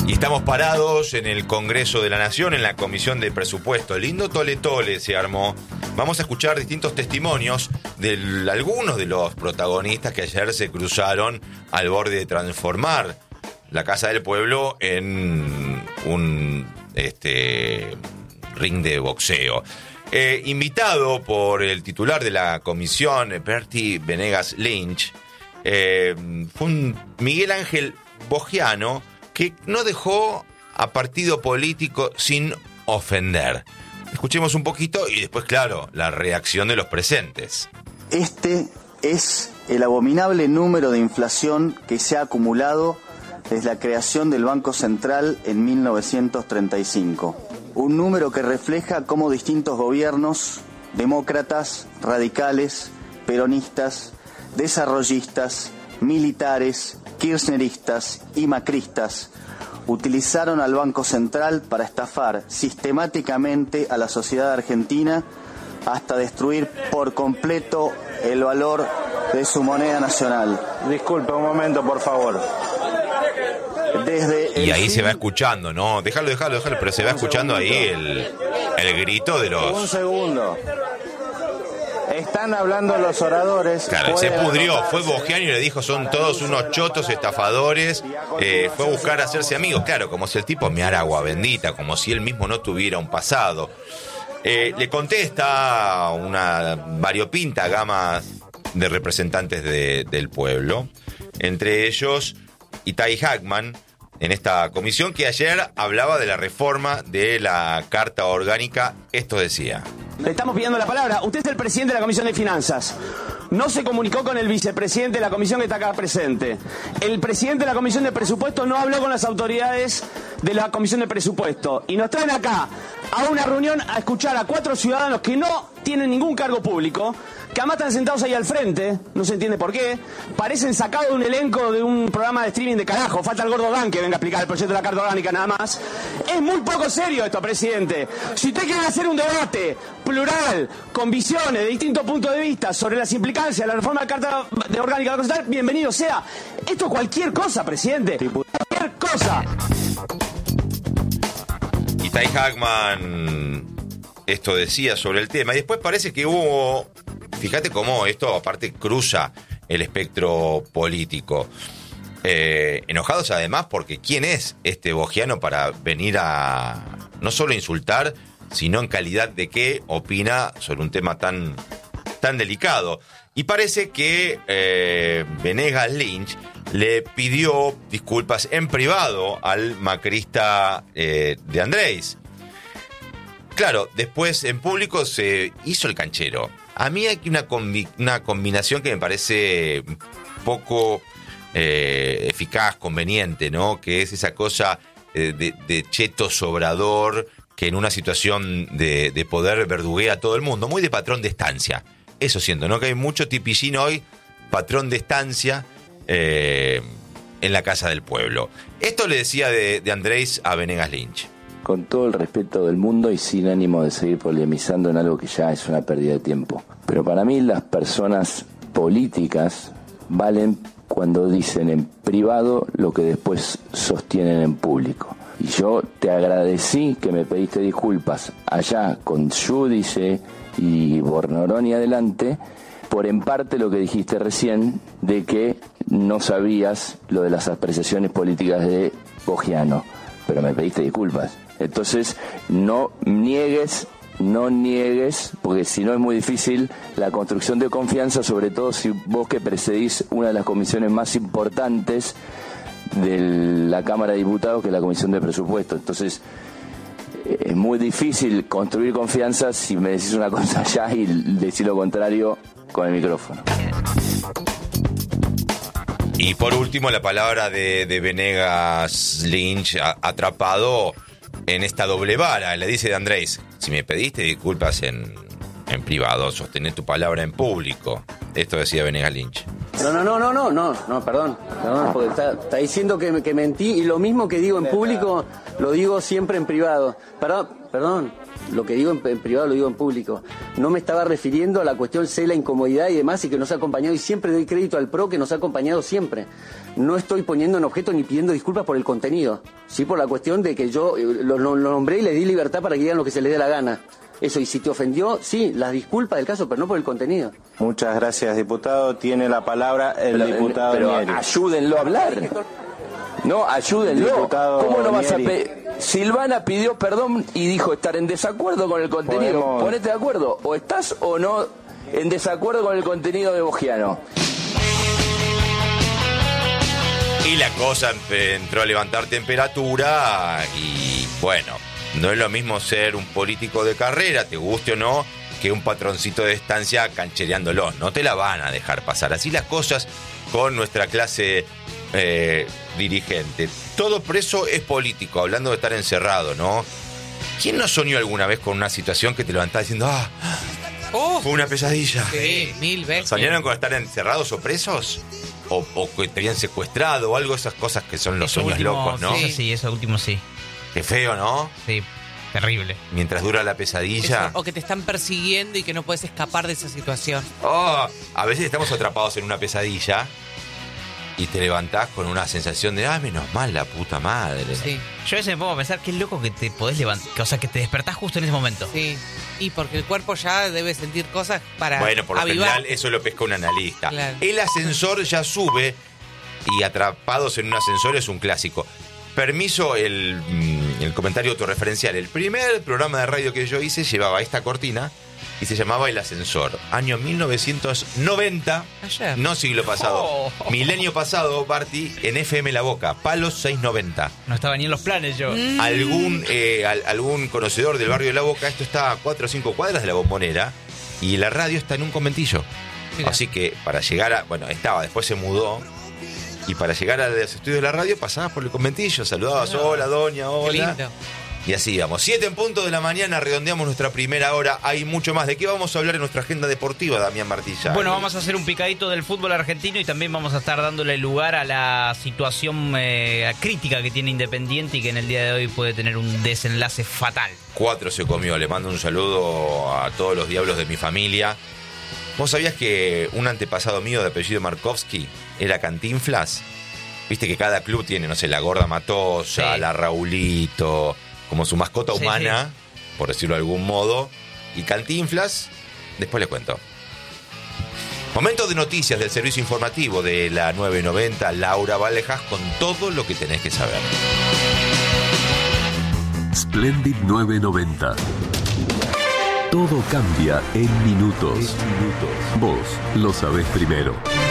Y estamos parados en el Congreso de la Nación, en la Comisión de Presupuesto. Lindo tole tole se armó. Vamos a escuchar distintos testimonios de algunos de los protagonistas que ayer se cruzaron al borde de transformar la Casa del Pueblo en un ring de boxeo. Invitado por el titular de la comisión, Perti Venegas Lynch, fue un Miguel Ángel Bogiano que no dejó a partido político sin ofender. Escuchemos un poquito y después, claro, la reacción de los presentes. Este es el abominable número de inflación que se ha acumulado desde la creación del Banco Central en 1935. Un número que refleja cómo distintos gobiernos, demócratas, radicales, peronistas, desarrollistas, militares, kirchneristas y macristas utilizaron al Banco Central para estafar sistemáticamente a la sociedad argentina hasta destruir por completo el valor de su moneda nacional. Disculpe un momento, por favor. Y ahí se va escuchando, ¿no? Déjalo, pero se va escuchando ahí el grito de los... Un segundo. Están hablando los oradores. Claro, se pudrió. Fue Bogiano y le dijo, son todos unos chotos estafadores. Fue a buscar hacerse amigos. Claro, como si el tipo meara agua bendita, como si él mismo no tuviera un pasado. Le contesta una variopinta gama de representantes del pueblo. Entre ellos, Itay Hackman, en esta comisión que ayer hablaba de la reforma de la Carta Orgánica. Esto decía: le estamos pidiendo la palabra. Usted es el presidente de la Comisión de Finanzas. No se comunicó con el vicepresidente de la comisión que está acá presente. El presidente de la Comisión de Presupuesto no habló con las autoridades de la Comisión de Presupuesto. Y nos traen acá a una reunión a escuchar a 4 ciudadanos que no tienen ningún cargo público, que además están sentados ahí al frente, no se entiende por qué, parecen sacados de un elenco de un programa de streaming de carajo. Falta el gordo Dan que venga a explicar el proyecto de la Carta Orgánica nada más. Es muy poco serio esto, presidente. Si usted quiere hacer un debate plural, con visiones de distintos puntos de vista sobre las implicancias de la reforma de la Carta Orgánica, bienvenido sea. Esto es cualquier cosa, presidente. Cualquier cosa. Y Ty Hackman esto decía sobre el tema. Y después parece que hubo... Fíjate cómo esto aparte cruza el espectro político. Enojados además porque ¿quién es este Bogiano para venir a no solo insultar, sino en calidad de qué opina sobre un tema tan delicado? Y parece que Venegas Lynch le pidió disculpas en privado al macrista de Andrés. Claro, después en público se hizo el canchero. A mí hay una combinación que me parece poco eficaz, conveniente, ¿no? Que es esa cosa de cheto sobrador que en una situación de poder verduguea a todo el mundo. Muy de patrón de estancia. Eso siento, ¿no? Que hay mucho tipillín hoy, patrón de estancia en la Casa del Pueblo. Esto le decía de Andrés a Venegas Lynch. Con todo el respeto del mundo y sin ánimo de seguir polemizando en algo que ya es una pérdida de tiempo. Pero para mí las personas políticas valen cuando dicen en privado lo que después sostienen en público. Y yo te agradecí que me pediste disculpas allá con Giudice y Bornorón y adelante, por en parte lo que dijiste recién de que no sabías lo de las apreciaciones políticas de Bogiano, pero me pediste disculpas. Entonces no niegues, porque si no es muy difícil la construcción de confianza, sobre todo si vos que precedís una de las comisiones más importantes de la Cámara de Diputados, que es la Comisión de Presupuesto. Entonces es muy difícil construir confianza si me decís una cosa allá y decís lo contrario con el micrófono. Y por último la palabra de Venegas Lynch, atrapado en esta doble vara. Le dice de Andrés: si me pediste disculpas en en privado, sostener tu palabra en público. Esto decía Venegas Lynch. No, perdón, porque está diciendo que mentí, y lo mismo que digo en público lo digo siempre en privado. Perdón, lo que digo en privado lo digo en público. No me estaba refiriendo a la cuestión de la incomodidad y demás, y que nos ha acompañado, y siempre doy crédito al PRO que nos ha acompañado siempre. No estoy poniendo en objeto ni pidiendo disculpas por el contenido, sí por la cuestión de que yo lo nombré y les di libertad para que digan lo que se les dé la gana. Eso, y si te ofendió, sí, las disculpas del caso, pero no por el contenido. Muchas gracias, diputado. Tiene la palabra el diputado Pero Mieri. ayúdenlo a hablar. No, ayúdenlo. Diputado ¿Cómo no vas a Mieri. Silvana pidió perdón y dijo estar en desacuerdo con el contenido. Ponete de acuerdo. O estás o no en desacuerdo con el contenido de Bogiano. Y la cosa entró a levantar temperatura y bueno, no es lo mismo ser un político de carrera, te guste o no, que un patroncito de estancia canchereándolo. No te la van a dejar pasar. Así las cosas con nuestra clase dirigente. Todo preso es político, hablando de estar encerrado, ¿no? ¿Quién no soñó alguna vez con una situación que te levantás diciendo, fue una pesadilla? Sí, 1000 veces. ¿Soñaron con estar encerrados o presos? O que te habían secuestrado o algo, esas cosas que son los sueños locos, ¿no? Sí, eso último sí. Qué feo, ¿no? Sí, terrible. Mientras dura la pesadilla. Eso, o que te están persiguiendo y que no puedes escapar de esa situación. A veces estamos atrapados en una pesadilla y te levantás con una sensación de, menos mal, la puta madre. Sí. Yo a veces me pongo a pensar qué loco que te podés levantar, o sea, que te despertás justo en ese momento. Sí, y porque el cuerpo ya debe sentir cosas para Bueno, por lo avivar. general eso lo pesca un analista. Claro. El ascensor ya sube y atrapados en un ascensor es un clásico. Permiso el comentario autorreferencial. El primer programa de radio que yo hice llevaba esta cortina y se llamaba El Ascensor. Año 1990. Ayer. No siglo pasado. Milenio pasado, Barty, en FM La Boca. Palos 690. No estaba ni en los planes yo. Algún conocedor del barrio de La Boca, esto está a 4 o 5 cuadras de la Bombonera y la radio está en un conventillo. Mirá. Así que para llegar a... Bueno, estaba, después se mudó. Y para llegar a los estudios de la radio pasabas por el conventillo, saludabas, hola doña, hola. Qué lindo. Y así íbamos. 7 en punto de la mañana, redondeamos nuestra primera hora. Hay mucho más. ¿De qué vamos a hablar en nuestra agenda deportiva, Damián Martilla? Bueno, vamos a hacer un picadito del fútbol argentino y también vamos a estar dándole lugar a la situación crítica que tiene Independiente y que en el día de hoy puede tener un desenlace fatal. 4 se comió. Le mando un saludo a todos los diablos de mi familia. ¿Vos sabías que un antepasado mío de apellido Markovsky era Cantinflas? Viste que cada club tiene, no sé, la Gorda Matosa, Sí. la Raulito, como su mascota Sí, humana, por decirlo de algún modo. Y Cantinflas, después les cuento. Momento de noticias del servicio informativo de la 990, Laura Vallejas, con todo lo que tenés que saber. Splendid 990. Todo cambia en minutos. Vos lo sabés primero.